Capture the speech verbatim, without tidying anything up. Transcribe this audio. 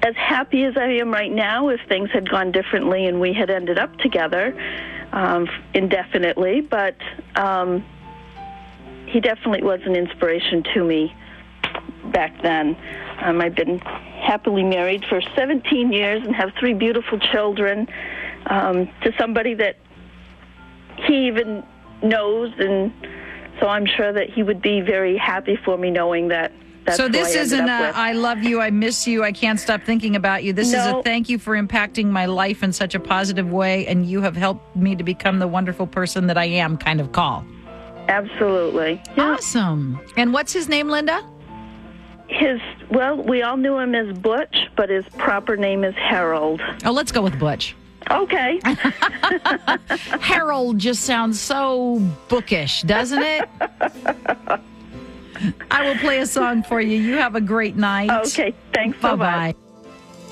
as happy as I am right now if things had gone differently and we had ended up together um, indefinitely. But um, he definitely was an inspiration to me back then. Um, I've been happily married for seventeen years and have three beautiful children um, to somebody that he even knows, and so I'm sure that he would be very happy for me knowing that. That's so this who I isn't ended a, up with. I love you, I miss you, I can't stop thinking about you. This is No. a thank you for impacting my life in such a positive way, and you have helped me to become the wonderful person that I am kind of call. Absolutely. Yeah. Awesome. And what's his name, Linda? His, well, we all knew him as Butch, but his proper name is Harold. Oh, let's go with Butch. Okay. Harold just sounds so bookish, doesn't it? I will play a song for you. You have a great night. Okay. Thanks so much. Bye-bye.